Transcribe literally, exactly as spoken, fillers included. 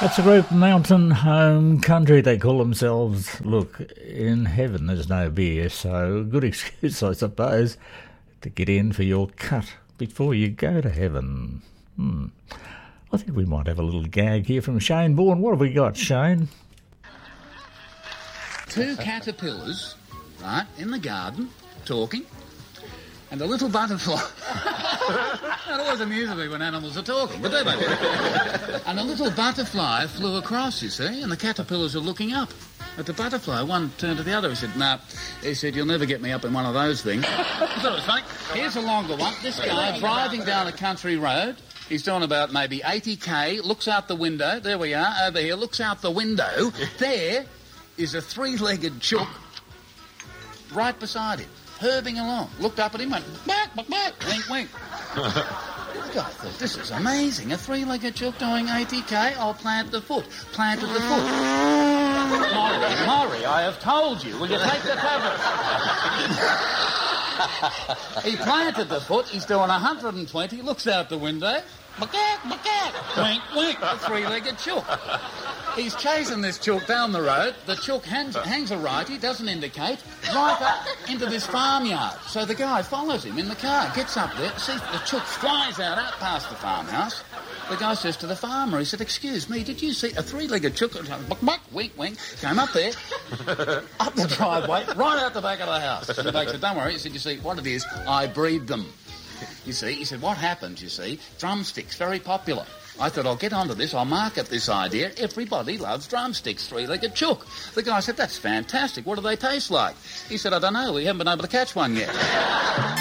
That's a group, Mountain Home Country, they call themselves. Look, in heaven there's no beer, so good excuse, I suppose, to get in for your cut before you go to heaven. Hmm. I think we might have a little gag here from Shane Bourne. What have we got, Shane? Two caterpillars, right, in the garden, talking, and a little butterfly. It always amuses me when animals are talking, but they don't. And a little butterfly flew across, you see, and the caterpillars are looking up at the butterfly. One turned to the other. He said, "No," nah. He said, "You'll never get me up in one of those things." I thought it was funny. Here's a longer one. This guy driving down a country road. He's doing about maybe eighty k, looks out the window. There we are, over here. Looks out the window. There is a three-legged chook right beside him, herbing along. Looked up at him, went, "Back, back, back," wink, wink. This guy thought, this is amazing. A three-legged chook doing eighty k. I'll plant the foot. Planted the foot. Maury, Maury, I have told you. Will you take the tablets? He planted the foot. He's doing one hundred twenty. Looks out the window. Macaque, macaque. Wink, wink. A three-legged chook. He's chasing this chook down the road. The chook hangs, hangs a right. He doesn't indicate. Right up into this farmyard. So the guy follows him in the car. Gets up there. Sees the chook flies out, out past the farmhouse. The guy says to the farmer, he said, "Excuse me, did you see a three-legged chook?" Buck, buck, wink, wink. Came up there, up the driveway, right out the back of the house. So the bloke said, "Don't worry." He said, "You see, what it is, I breed them." You see, he said, "What happens, you see, drumsticks, very popular." I thought, I'll get onto this, I'll market this idea. Everybody loves drumsticks, three-legged chook. The guy said, "That's fantastic. What do they taste like?" He said, "I don't know. We haven't been able to catch one yet."